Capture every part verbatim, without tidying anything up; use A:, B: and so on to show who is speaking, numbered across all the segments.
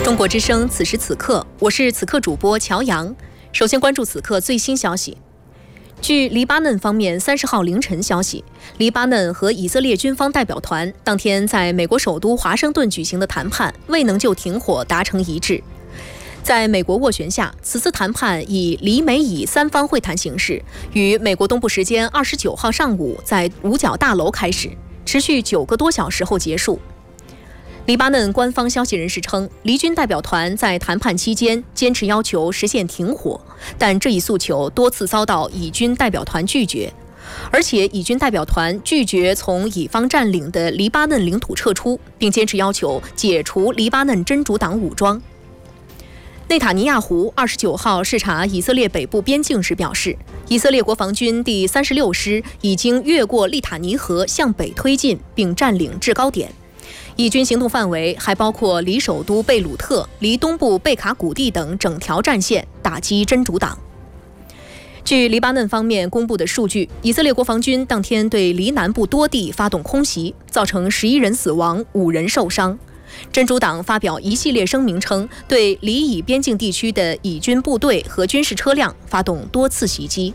A: 中国之声，此时此刻，我是此刻主播乔阳。首先关注此刻最新消息。据黎巴嫩方面三十号凌晨消息，黎巴嫩和以色列军方代表团当天在美国首都华盛顿举行的谈判未能就停火达成一致。在美国斡旋下，此次谈判以黎美以三方会谈形式，于美国东部时间二十九号上午在五角大楼开始，持续九个多小时后结束。黎巴嫩官方消息人士称，黎军代表团在谈判期间坚持要求实现停火，但这一诉求多次遭到以军代表团拒绝，而且以军代表团拒绝从以方占领的黎巴嫩领土撤出，并坚持要求解除黎巴嫩真主党武装。内塔尼亚胡二十九号视察以色列北部边境时表示，以色列国防军第三十六师已经越过利塔尼河向北推进，并占领制高点。以军行动范围还包括离首都贝鲁特、离东部贝卡谷地等整条战线，打击真主党。据黎巴嫩方面公布的数据，以色列国防军当天对黎南部多地发动空袭，造成十一人死亡、五人受伤。真主党发表一系列声明称，对黎以边境地区的以军部队和军事车辆发动多次袭击。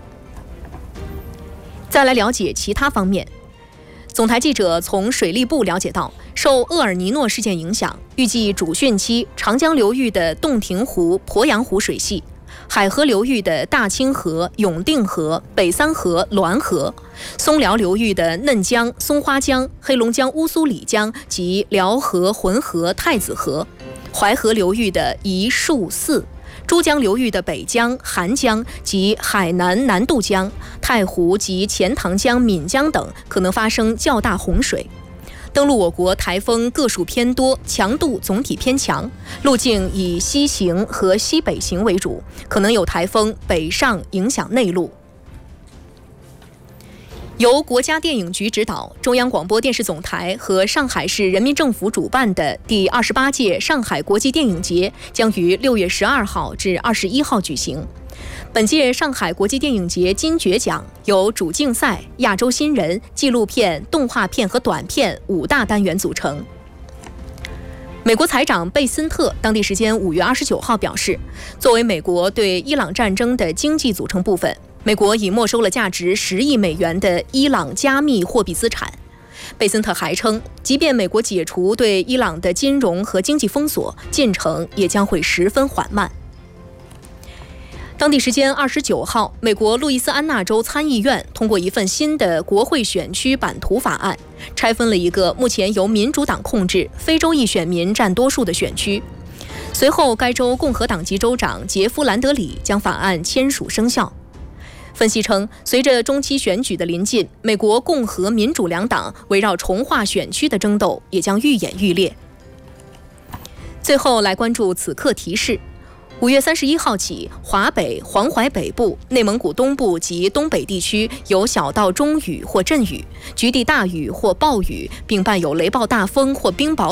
A: 再来了解其他方面。总台记者从水利部了解到，受厄尔尼诺事件影响，预计主汛期长江流域的洞庭湖、鄱阳湖水系，海河流域的大清河、永定河、北三河、滦河，松辽流域的嫩江、松花江、黑龙江乌苏里江及辽河、浑河、太子河，淮河流域的宜树泗，珠江流域的北江、韩江及海南南渡江、太湖及钱塘江、岷江等可能发生较大洪水。登陆我国台风个数偏多，强度总体偏强，路径以西行和西北行为主，可能有台风北上影响内陆。由国家电影局指导，中央广播电视总台和上海市人民政府主办的第二十八届上海国际电影节将于六月十二号至二十一号举行。本届上海国际电影节金爵奖由主竞赛、亚洲新人、纪录片、动画片和短片五大单元组成。美国财长贝森特当地时间五月二十九号表示，作为美国对伊朗战争的经济组成部分，美国已没收了价值十亿美元的伊朗加密货币资产。贝森特还称，即便美国解除对伊朗的金融和经济封锁，进程也将会十分缓慢。当地时间二十九号，美国路易斯安那州参议院通过一份新的国会选区版图法案，拆分了一个目前由民主党控制、非洲裔选民占多数的选区。随后，该州共和党籍州长杰夫·兰德里将法案签署生效。分析称，随着中期选举的临近，美国共和民主两党围绕重划选区的争斗也将愈演愈烈。最后来关注此刻提示。五月三十一号起，华北、黄淮北部、内蒙古东部及东北地区有小到中雨或阵雨，局地大雨或暴雨，并伴有雷暴大风或冰雹